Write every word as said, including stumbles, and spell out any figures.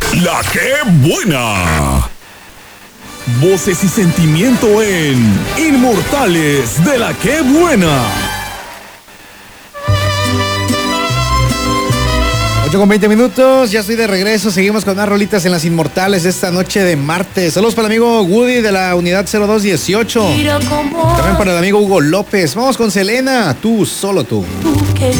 La que buena. Voces y sentimiento en Inmortales de la que buena. ocho con veinte minutos, ya estoy de regreso. Seguimos con más rolitas en las Inmortales de esta noche de martes. Saludos para el amigo Woody de la unidad cero dos dieciocho. También para el amigo Hugo López. Vamos con Selena, tú, solo tú.